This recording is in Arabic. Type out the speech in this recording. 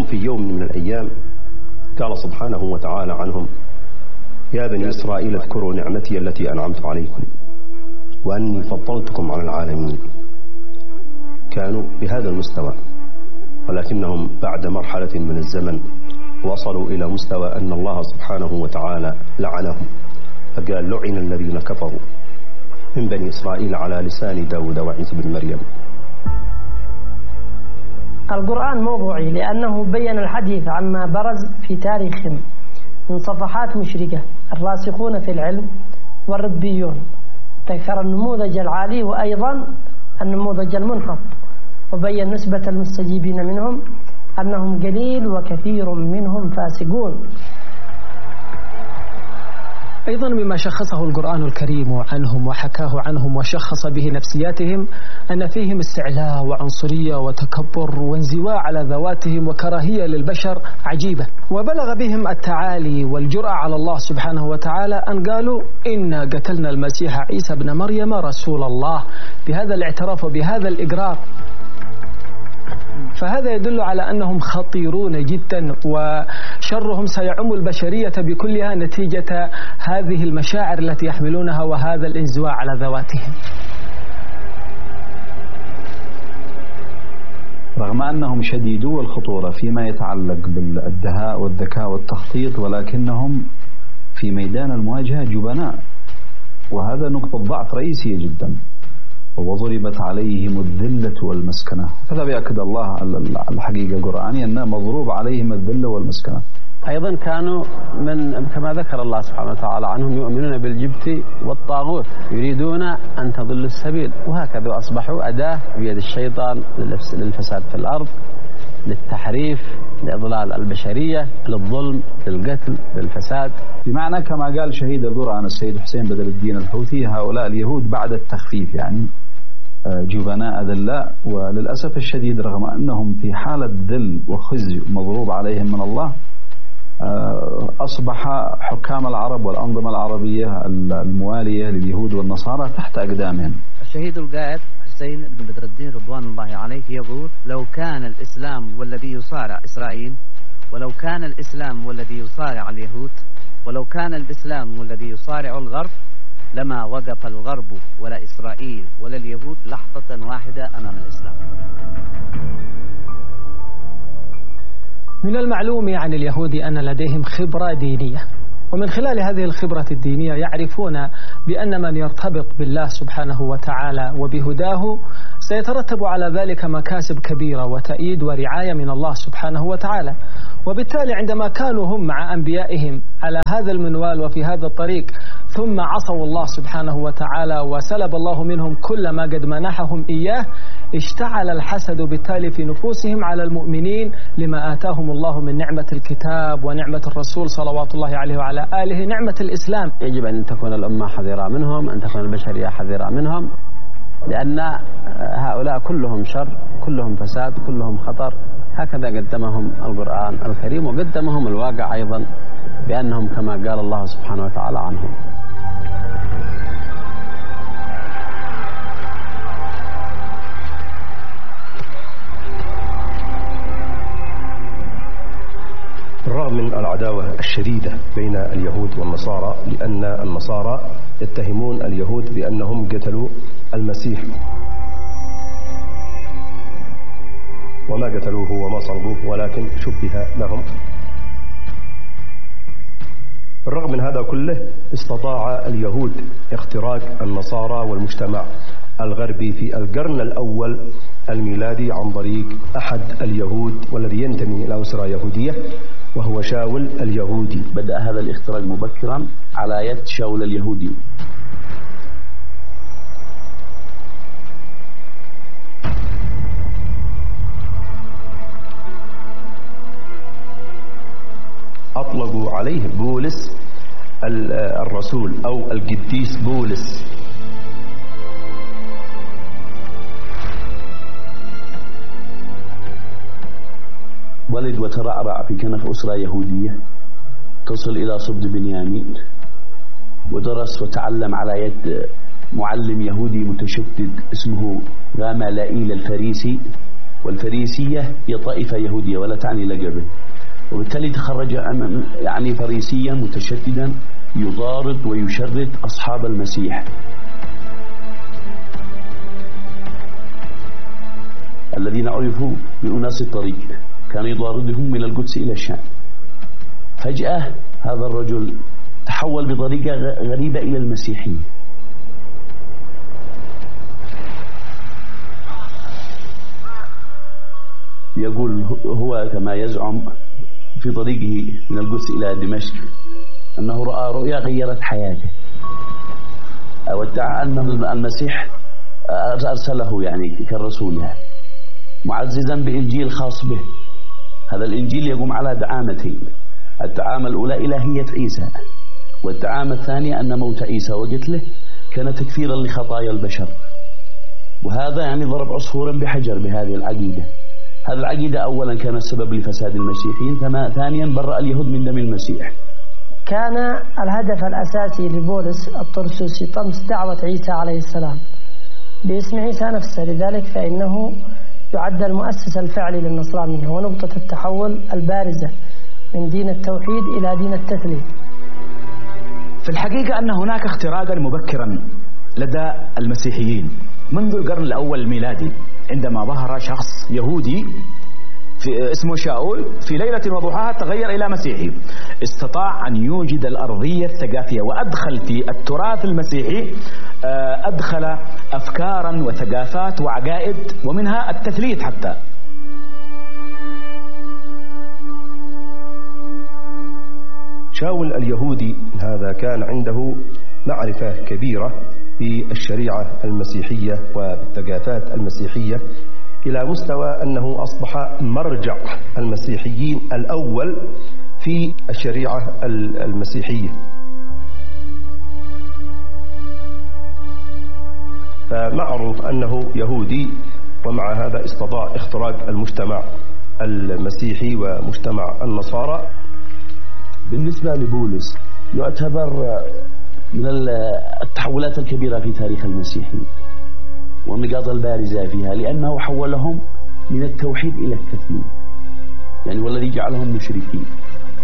في يوم من الأيام قال سبحانه وتعالى عنهم: يا بني إسرائيل اذكروا نعمتي التي أنعمت عليكم وأني فضلتكم على العالمين. كانوا بهذا المستوى، ولكنهم بعد مرحلة من الزمن وصلوا إلى مستوى أن الله سبحانه وتعالى لعنهم، فقال: لعن الذين كفروا من بني إسرائيل على لسان داود وعيسى بن مريم. القرآن موضوعي لأنه بين الحديث عما برز في تاريخهم من صفحات مشرقة. الراسخون في العلم والربيون ذكر النموذج العالي وأيضا النموذج المنخفض، وبين نسبة المستجيبين منهم أنهم قليل وكثير منهم فاسقون. أيضا مما شخصه القرآن الكريم عنهم وحكاه عنهم وشخص به نفسياتهم أن فيهم استعلاء وعنصرية وتكبر وانزواء على ذواتهم وكراهية للبشر عجيبة. وبلغ بهم التعالي والجرأة على الله سبحانه وتعالى أن قالوا: إنا قتلنا المسيح عيسى بن مريم رسول الله، بهذا الاعتراف وبهذا الإقرار. فهذا يدل على أنهم خطيرون جدا، وشرهم سيعم البشرية بكلها نتيجة هذه المشاعر التي يحملونها وهذا الانزواء على ذواتهم. رغم أنهم شديدو الخطورة فيما يتعلق بالدهاء والذكاء والتخطيط، ولكنهم في ميدان المواجهة جبناء، وهذا نقطة ضعف رئيسية جدا. وضربت عليهم الذلة والمسكنة، هذا بيأكد الله الحقيقة القرآنية أنه مضروب عليهم الذلة والمسكنة. أيضا كانوا من كما ذكر الله سبحانه وتعالى عنهم يؤمنون بالجبت والطاغوت، يريدون أن تضلوا السبيل، وهكذا أصبحوا أداة بيد الشيطان للفساد في الأرض، للتحريف، لإضلال البشرية، للظلم، للقتل، للفساد. بمعنى كما قال شهيد القرآن السيد حسين بدر الدين الحوثي: هؤلاء اليهود بعد التخفيف يعني جبناء ذلاء. وللأسف الشديد رغم أنهم في حالة ذل وخزي مضروب عليهم من الله، أصبح حكام العرب والأنظمة العربية الموالية لليهود والنصارى تحت أقدامهم. الشهيد القائد حسين بن بدر الدين رضوان الله عليه يقول: لو كان الإسلام والذي يصارع إسرائيل، ولو كان الإسلام والذي يصارع اليهود، ولو كان الإسلام والذي يصارع الغرب، لما وقف الغرب ولا إسرائيل ولا اليهود لحظة واحدة أمام الإسلام. من المعلوم عن اليهود أن لديهم خبرة دينية، ومن خلال هذه الخبرة الدينية يعرفون بأن من يرتبط بالله سبحانه وتعالى وبهداه سيترتب على ذلك مكاسب كبيرة وتأييد ورعاية من الله سبحانه وتعالى. وبالتالي عندما كانوا هم مع أنبيائهم على هذا المنوال وفي هذا الطريق ثم عصوا الله سبحانه وتعالى وسلب الله منهم كل ما قد منحهم إياه، اشتعل الحسد بالتالي في نفوسهم على المؤمنين لما آتاهم الله من نعمة الكتاب ونعمة الرسول صلوات الله عليه وعلى آله، نعمة الإسلام. يجب أن تكون الأمة حذرة منهم، أن تكون البشرية حذرة منهم، لأن هؤلاء كلهم شر، كلهم فساد، كلهم خطر. هكذا قدمهم القرآن الكريم، وقدمهم الواقع أيضا بأنهم كما قال الله سبحانه وتعالى عنهم. بالرغم من العداوة الشديدة بين اليهود والنصارى، لأن النصارى يتهمون اليهود بأنهم قتلوا المسيح، وما قتلوه وما صلبوه ولكن شبه لهم. بالرغم من هذا كله استطاع اليهود اختراق النصارى والمجتمع الغربي في القرن الأول الميلادي عن طريق أحد اليهود والذي ينتمي إلى أسرة يهودية، وهو شاول اليهودي. بدأ هذا الاختراق مبكرا على يد شاول اليهودي. أطلقوا عليه بولس الرسول أو القديس بولس. ولد وترعرع في كنف أسرة يهودية تصل إلى صبد بنيامين، ودرس وتعلم على يد معلم يهودي متشدد اسمه غامالائيل الفريسي، والفريسية هي طائفة يهودية ولا تعني لقبه، وبالتالي تخرج يعني فريسيا متشددا يضارب ويشرد أصحاب المسيح الذين عرفوا بأناس الطريق، كان يضاردهم من القدس إلى الشام. فجأة هذا الرجل تحول بطريقة غريبة إلى المسيحية، يقول هو كما يزعم في طريقه من القدس إلى دمشق أنه رأى رؤيا غيرت حياته، أو ادعى أن المسيح أرسله يعني كالرسول، يعني معززا بإنجيل خاص به. هذا الإنجيل يقوم على دعامتين: الدعامة الأولى إلهية عيسى، والدعامة الثانية أن موت عيسى وقتله كان تكفيرا لخطايا البشر. وهذا يعني ضرب عصفورا بحجر بهذه العقيدة. هذه العقيدة أولا كانت سبب لفساد المسيحيين، ثانيا برأ اليهود من دم المسيح. كان الهدف الأساسي لبولس الطرسوسي طمس دعوة عيسى عليه السلام باسم عيسى نفسه، لذلك فإنه يعد المؤسس الفعلي للنصرانية ونقطة التحول البارزة من دين التوحيد إلى دين التثليث. في الحقيقة أن هناك اختراقا مبكرا لدى المسيحيين منذ القرن الأول الميلادي، عندما ظهر شخص يهودي اسمه شاول في ليلة وضحاها تغير إلى مسيحي، استطاع أن يوجد الأرضية الثقافية وأدخل في التراث المسيحي أدخل أفكارا وثقافات وعقائد ومنها التثليث حتى. شاول اليهودي هذا كان عنده معرفة كبيرة بالشريعة المسيحية وبالثقافات المسيحية، إلى مستوى أنه أصبح مرجع المسيحيين الأول في الشريعة المسيحية. فمعروف أنه يهودي، ومع هذا استطاع اختراق المجتمع المسيحي ومجتمع النصارى. بالنسبة لبولس يعتبر من التحولات الكبيرة في تاريخ المسيحيين والنقاط البارزة فيها، لأنه حولهم من التوحيد إلى التثليث، يعني والذي جعلهم مشركين.